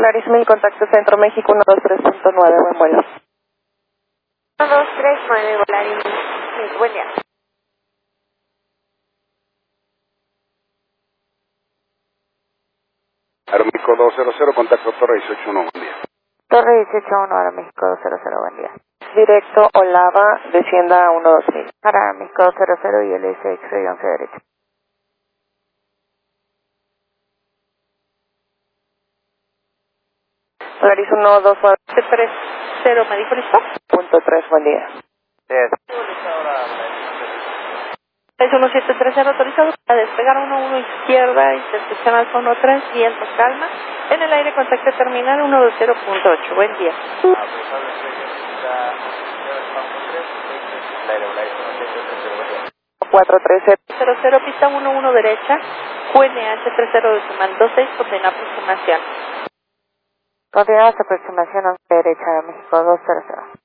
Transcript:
Polaris 1000, contacto Centro México 123.9, buen vuelo. 1239, Polaris 1000, buen día. Aeroméxico 200, contacto Torre 181, buen día. Torre 181, Aeroméxico 200, buen día. Directo Olava, descienda a 12000. Para Aeroméxico 200 y LS X-Ray 11 derecha. Polaris 129. 30, ¿me dijo listo? Punto 3, buen día. Es 1730 autorizado para despegar 11 izquierda, intersección Alfa 13, viento calma. En el aire contacto terminal 120.8, buen día. 413. 00, pista 11 derecha, QNH 30 decimal 26, condena aproximación. Continuamos aproximación 11 derecha, México 200.